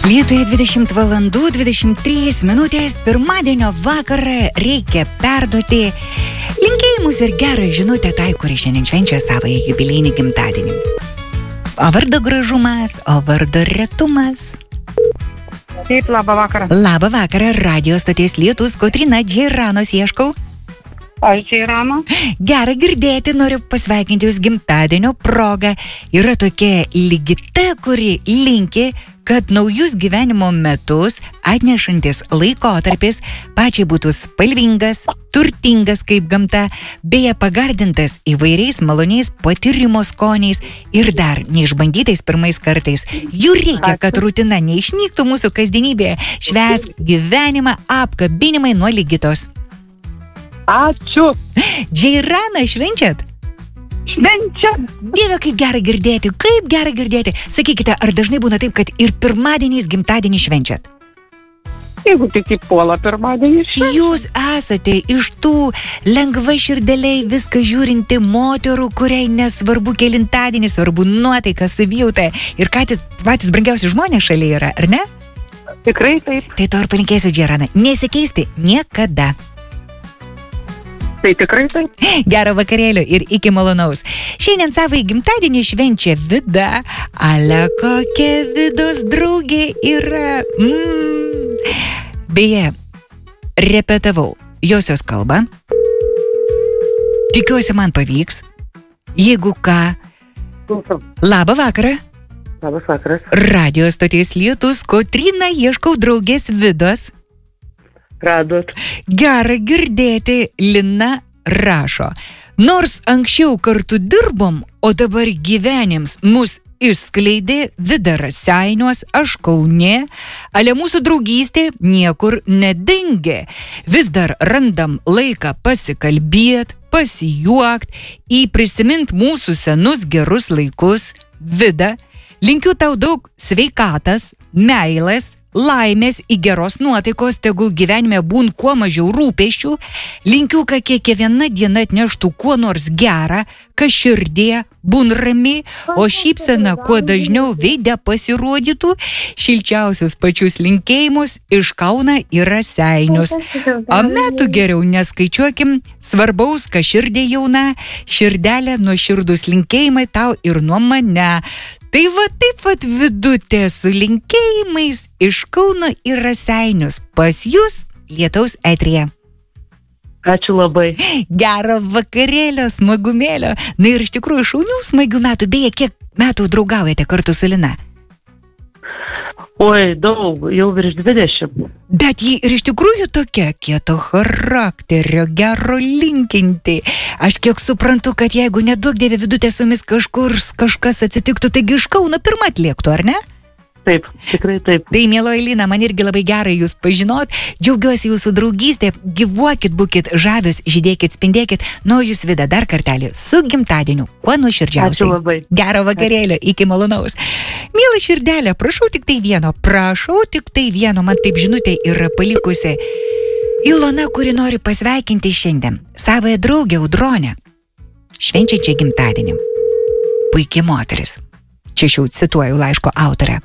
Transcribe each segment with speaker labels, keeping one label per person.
Speaker 1: Lietuvai 20 valandų 23 minutės pirmadienio vakarą reikia perduoti linkėjimus ir gerą žinutę tai, kuri šiandien švenčia savąjį jubiliejinį gimtadienį. O vardo gražumas, o vardo retumas.
Speaker 2: Taip, labą vakarą.
Speaker 1: Labą vakarą, radio stoties Lietus, Kotryna Džeiranos ieškau.
Speaker 2: Aš Džeirano.
Speaker 1: Gera girdėti, noriu pasveikinti jūs gimtadienio proga. Yra tokia Ligita, kuri linki, kad naujus gyvenimo metus atnešantis laikotarpis pačiai būtų spalvingas, turtingas kaip gamta, beje pagardintas įvairiais maloniais patyrimo skoniais ir dar neišbandytais pirmais kartais. Jų reikia, kad rutina neišnyktų mūsų kasdienybėje. Švęsk gyvenimą, apkabinimai nuo Ligitos.
Speaker 2: Ačiū.
Speaker 1: Džeiraną švenčiat?
Speaker 2: Švenčia.
Speaker 1: Dieve, kaip gera girdėti, kaip gera girdėti. Sakykite, ar dažnai būna taip, kad ir pirmadieniais gimtadienį švenčiat?
Speaker 2: Jeigu tik įpuola pirmadienį švenčia.
Speaker 1: Jūs esate iš tų lengva širdeliai viską žiūrinti moterų, kuriai nesvarbu kelintadienį, svarbu nuotaika, savijauta. Ir ką patys brangiausi žmonės šalia yra, ar ne?
Speaker 2: Tikrai taip.
Speaker 1: Tai to ir palinkėsiu, Džeirana. Nesikeisti niekada.
Speaker 2: Tai tikrai taip.
Speaker 1: Gero vakarėlio ir iki malonaus. Šiandien savai gimtadienį švenčia Vida. Ale kokia Vidos draugė yra. Beje, repetavau josios kalbą. Tikiuosi man pavyks. Jeigu ką. Labą vakarą.
Speaker 2: Labas vakaras.
Speaker 1: Radio stoties Lietus, Kotryna ieškau draugės Vidos.
Speaker 2: Radot.
Speaker 1: Gera girdėti, Lina rašo. Nors anksčiau kartu dirbom, o dabar gyvenims mus išskleidė, Vida Raseiniuos, aš Kaune, ale mūsų draugystė niekur nedingė. Vis dar randam laiką pasikalbėt, pasijuokt, prisimint mūsų senus gerus laikus. Vida, linkiu tau daug sveikatas, meilės, laimės, į geros nuotaikos, tegul gyvenime būn kuo mažiau rūpesčių. Linkiu, kad kiekviena diena atneštų kuo nors gerą, kad širdie būn rami, o šypsena kuo dažniau veide pasirodytų. Šilčiausius pačius linkėjimus iš Kauno į Raseinius. O metų geriau neskaičiuokim, svarbaus, kad širdė jauna, širdelė nuoširdus linkėjimai tau ir nuo mane. Tai va taip vat Vidutė su linkėjimais iš Kauno į Raseinius pas jūs Lietaus eteryje.
Speaker 2: Ačiū labai.
Speaker 1: Gero vakarėlio, smagumėlio. Na ir iš tikrųjų šaunių smagių metų. Beje, kiek metų draugaujate kartu su Lina?
Speaker 2: Oi, daug, jau virš 20.
Speaker 1: Bet ji ir iš tikrųjų tokia kieto charakterio, gero linkinti. Aš kiek suprantu, kad jeigu neduok Dieve Vidutė su jumis kažkas atsitiktų, taigi iš Kauno pirmą atliektų, ar ne?
Speaker 2: Taip, tikrai taip.
Speaker 1: Tai, mieloji Lina, man irgi labai gerai jūs pažinot. Džiaugiuosi jūsų draugystė. Gyvuokit, būkit žavius, žydėkit, spindėkit. Nu, jūs Vida dar kartelį su gimtadieniu. Kuo nuoširdžiausiai.
Speaker 2: Ačiū labai.
Speaker 1: Gero vakarėlio, iki malonaus. Miela širdelė, prašau tik tai vieno. Man taip žinutė yra palikusi Ilona, kuri nori pasveikinti šiandien savąją draugę Audronę, švenčiančią gimtadienį. Puikiai moteris. Čia šiau cituoju laiško autorę.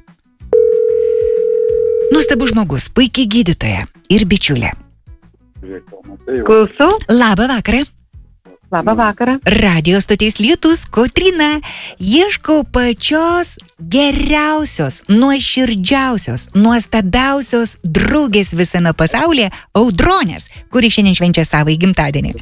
Speaker 1: Nuostabus žmogus, puikiai gydytoja ir bičiulė.
Speaker 2: Klausau.
Speaker 1: Labą vakarą.
Speaker 2: Labą vakarą.
Speaker 1: Radio stoties Lietus, Kotryna. Ieškau pačios geriausios, nuoširdžiausios, nuostabiausios draugės visame pasaulyje, Audronės, kuri šiandien švenčia savąjį gimtadienį.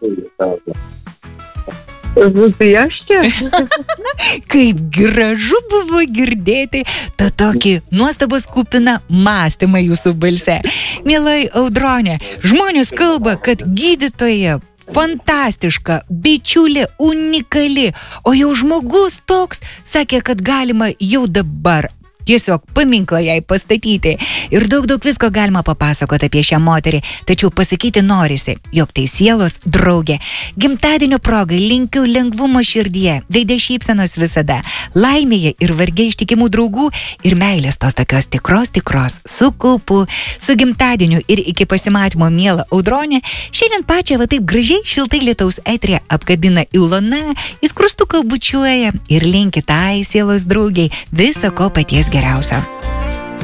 Speaker 2: Tai aš čia.
Speaker 1: Kaip gražu buvo girdėti tą tokį nuostabos kupiną mąstymą jūsų balse. Mielai Audronė, žmonės kalba, kad gydytoja fantastiška, bičiulė, unikali, o jau žmogus toks sakė, kad galima jau dabar tiesiog paminklą jai pastatyti. Ir daug visko galima papasakoti apie šią moterį, tačiau pasakyti norisi, jog tai sielos draugė. Gimtadienio progai linkiu lengvumo širdyje, veide šypsenos visada, laimėje ir varge ištikimų draugų ir meilės tos tokios tikros, su kaupu, su gimtadieniu ir iki pasimatymo, miela Audronė. Šiandien pačią va taip gražiai šiltai Lietaus eteryje apkabina Ilona, į skrustuką bučiuoja ir linki tai sielos draugiai viso ko paties geriausio.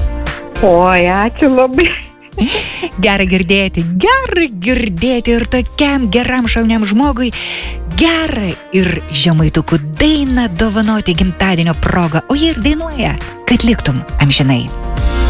Speaker 2: Oi, ačiū labai.
Speaker 1: Gera girdėti ir tokiam geram šauniam žmogui gera ir žemaitukų dainą dovanoti gimtadienio proga, o jie ir dainuoja, kad liktum amžinai.